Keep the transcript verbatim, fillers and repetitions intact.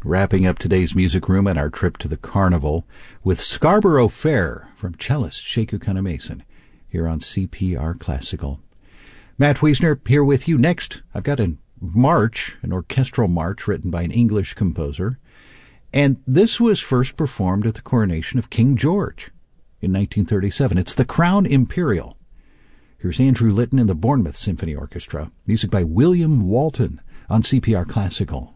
wrapping up today's music room and our trip to the carnival with Scarborough Fair from cellist Sheku Kanemason here on C P R Classical. Matt Wiesner here with you. Next, I've got a march, an orchestral march written by an English composer, and this was first performed at the coronation of King George in nineteen thirty-seven. It's the Crown Imperial. Here's Andrew Litton and the Bournemouth Symphony Orchestra, music by William Walton on C P R Classical.